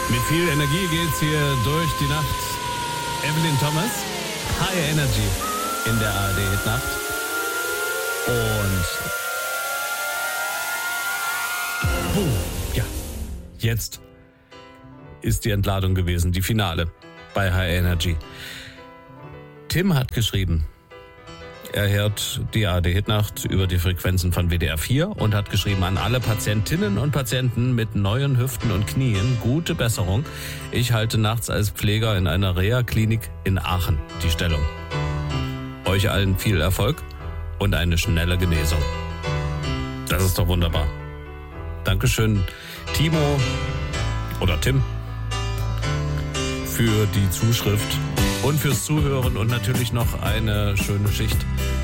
Mit viel Energie geht's hier durch die Nacht. Evelyn Thomas, High Energy in der ARD-Nacht. Und ja, jetzt ist die Entladung gewesen, die Finale bei High Energy. Tim hat geschrieben, er hört die ARD-Hitnacht über die Frequenzen von WDR 4 und hat geschrieben an alle Patientinnen und Patienten mit neuen Hüften und Knien, gute Besserung. Ich halte nachts als Pfleger in einer Reha-Klinik in Aachen die Stellung. Euch allen viel Erfolg und eine schnelle Genesung. Das ist doch wunderbar. Dankeschön, Timo oder Tim, für die Zuschrift und fürs Zuhören und natürlich noch eine schöne Schicht